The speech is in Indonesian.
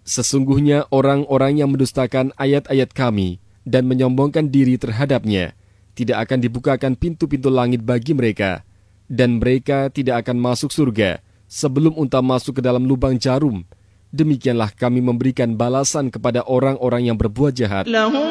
Sesungguhnya orang-orang yang mendustakan ayat-ayat kami dan menyombongkan diri terhadapnya, tidak akan dibukakan pintu-pintu langit bagi mereka, dan mereka tidak akan masuk surga sebelum unta masuk ke dalam lubang jarum. Demikianlah kami memberikan balasan kepada orang-orang yang berbuat jahat. لهم